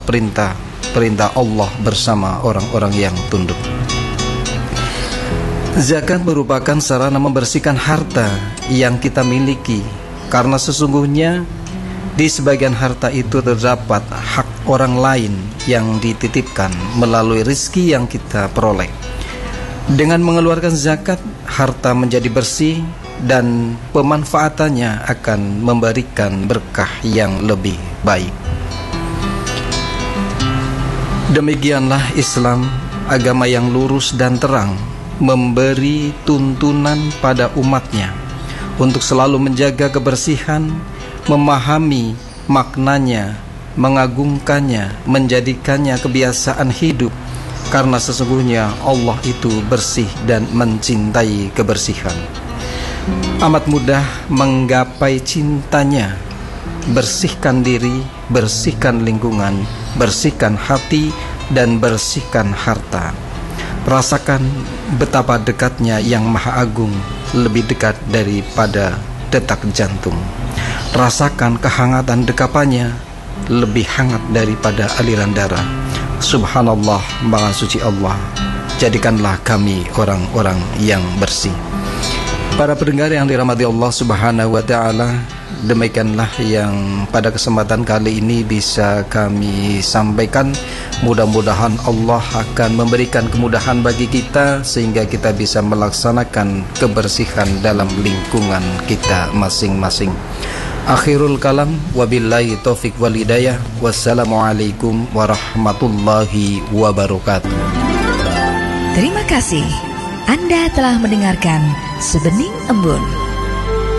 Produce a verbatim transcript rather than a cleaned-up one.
perintah perintah Allah bersama orang-orang yang tunduk. Zakat merupakan sarana membersihkan harta yang kita miliki, karena sesungguhnya di sebagian harta itu terdapat hak orang lain yang dititipkan melalui rizki yang kita peroleh. Dengan mengeluarkan zakat, harta menjadi bersih dan pemanfaatannya akan memberikan berkah yang lebih baik. Demikianlah Islam, agama yang lurus dan terang, memberi tuntunan pada umatnya untuk selalu menjaga kebersihan, memahami maknanya, mengagungkannya, menjadikannya kebiasaan hidup, karena sesungguhnya Allah itu bersih dan mencintai kebersihan. Amat mudah menggapai cintanya. Bersihkan diri, bersihkan lingkungan, bersihkan hati, dan bersihkan harta. Rasakan betapa dekatnya Yang Maha Agung, lebih dekat daripada detak jantung. Rasakan kehangatan dekapannya, lebih hangat daripada aliran darah. Subhanallah, Maha Suci Allah. Jadikanlah kami orang-orang yang bersih. Para pendengar yang dirahmati Allah Subhanahu wa ta'ala, demikianlah yang pada kesempatan kali ini bisa kami sampaikan. Mudah-mudahan Allah akan memberikan kemudahan bagi kita sehingga kita bisa melaksanakan kebersihan dalam lingkungan kita masing-masing. Akhirul kalam, wabillahi taufiq wal hidayah. Wassalamualaikum warahmatullahi wabarakatuh. Terima kasih. Anda telah mendengarkan Sebening Embun.